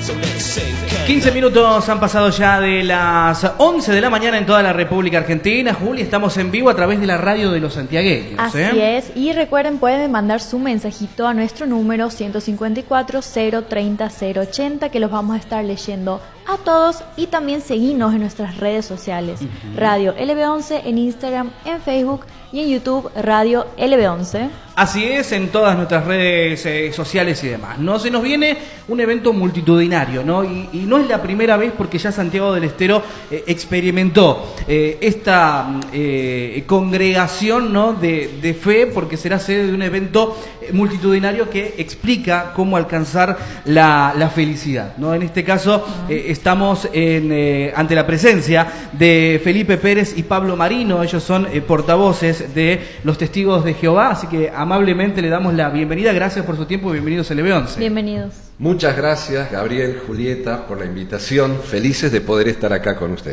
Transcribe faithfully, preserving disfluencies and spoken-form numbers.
quince minutos han pasado ya de las once de la mañana en toda la República Argentina. Juli, estamos en vivo a través de la radio de los santiagueños. Así ¿eh? es, y recuerden, pueden mandar su mensajito a nuestro número ciento cincuenta y cuatro, cero treinta, cero ochenta, que los vamos a estar leyendo a todos, y también seguirnos en nuestras redes sociales. Uh-huh. Radio L B once en Instagram, en Facebook y en YouTube Radio L B once. Así es, en todas nuestras redes eh, sociales y demás, ¿no? Se nos viene un evento multitudinario, ¿no? Y, y no es la primera vez, porque ya Santiago del Estero eh, experimentó eh, esta eh, congregación, ¿no? de, de fe, porque será sede de un evento multitudinario que explica cómo alcanzar la, la felicidad, ¿no? En este caso eh, estamos en, eh, ante la presencia de Felipe Pérez y Pablo Marino. Ellos son eh, portavoces de los Testigos de Jehová, así que amablemente le damos la bienvenida. Gracias por su tiempo y bienvenidos a L B once. Bienvenidos. Muchas gracias, Gabriel, Julieta, por la invitación. Felices de poder estar acá con ustedes.